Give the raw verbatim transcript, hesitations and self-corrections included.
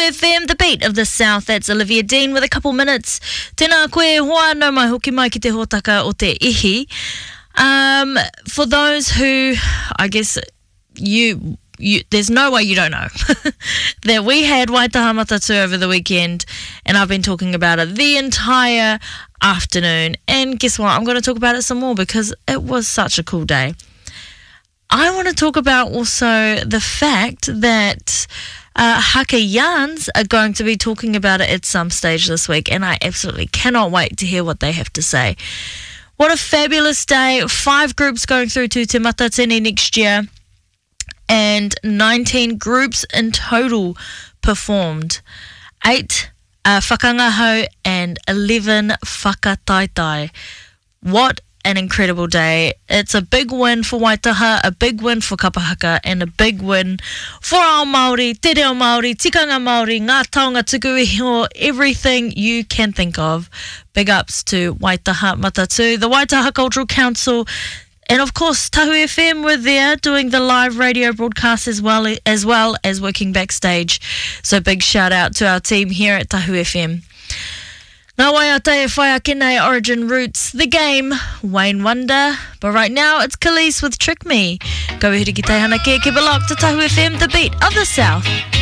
F M, the beat of the South. That's Olivia Dean with a couple minutes. Tēnā koe hoa no mai hoki mai ki te hōtaka o te ihi. Um, for those who, I guess, you... You, there's no way you don't know that we had Waitaha Matatu over the weekend, and I've been talking about it the entire afternoon. And guess what? I'm going to talk about it some more because it was such a cool day. I want to talk about also the fact that uh, Haka Yarns are going to be talking about it at some stage this week, and I absolutely cannot wait to hear what they have to say. What a fabulous day. Five groups going through to Te Matatini next year. And nineteen groups in total performed. Eight uh, whakangaho and eleven whakataitai. What an incredible day. It's a big win for Waitaha, a big win for Kapahaka, and a big win for our Māori, te reo Māori, tikanga Māori, ngā taonga tuku iho, everything you can think of. Big ups to Waitaha Matatu, the Waitaha Cultural Council, and of course, Tahu F M were there doing the live radio broadcast as well as well as working backstage. So big shout out to our team here at Tahu F M. Nā wai a te whai a kenei Origin Roots, The Game, Wayne Wonder. But right now, it's Khalees with Trick Me. Go ahead ki te hana ke, keep it locked to Tahu F M, the beat of the South.